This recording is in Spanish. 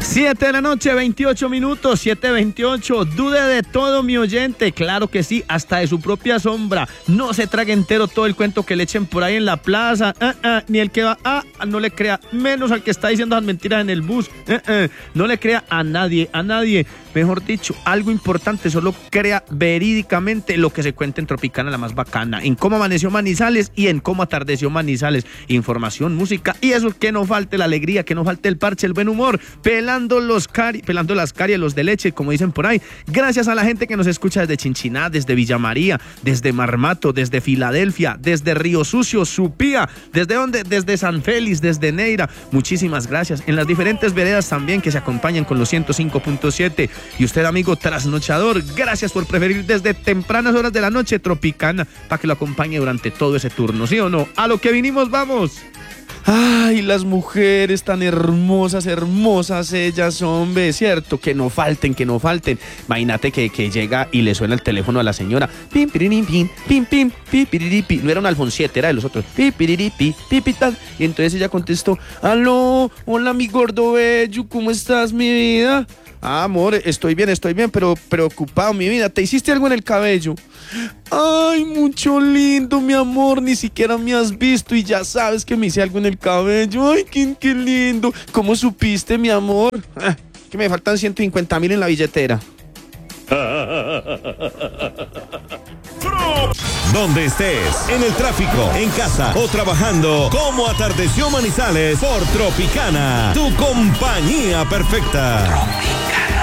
7 de la noche, 28 minutos, 7:28. Dude de todo, mi oyente. Claro que sí, hasta de su propia sombra. No se trague entero todo el cuento que le echen por ahí en la plaza. Ni el que va no le crea, menos al que está diciendo las mentiras en el bus. No le crea a nadie. Mejor dicho, algo importante, solo crea verídicamente lo que se cuenta en Tropicana, la más bacana, en cómo amaneció Manizales y en cómo atardeció Manizales. Información, música y eso, que no falte la alegría, que no falte el parche, el buen humor, pelando las caries, los de leche, como dicen por ahí. Gracias a la gente que nos escucha desde Chinchiná, desde Villa María, desde Marmato, desde Filadelfia, desde Río Sucio, Supía, ¿desde dónde? Desde San Félix, desde Neira. Muchísimas gracias. En las diferentes veredas también que se acompañan con los 105.7. Y usted, amigo trasnochador, gracias por preferir desde tempranas horas de la noche Tropicana para que lo acompañe durante todo ese turno, ¿sí o no? A lo que vinimos, vamos. Ay, las mujeres tan hermosas ellas, hombre, cierto, que no falten. Imagínate que llega y le suena el teléfono a la señora. Pim, piririm, pim, pim, pim, pi, piriripi. No era un Alfon 7, era de los otros. Pi, piriripi, pi, pital. Y entonces ella contestó: aló, hola mi gordo bello, ¿cómo estás, mi vida? Ah, amor, estoy bien, pero preocupado, mi vida. ¿Te hiciste algo en el cabello? Ay, mucho lindo, mi amor. Ni siquiera me has visto y ya sabes que me hice algo en el cabello. Ay, qué lindo. ¿Cómo supiste, mi amor? Que me faltan 150,000 en la billetera. Donde estés, en el tráfico, en casa o trabajando, como atardeció Manizales por Tropicana, tu compañía perfecta.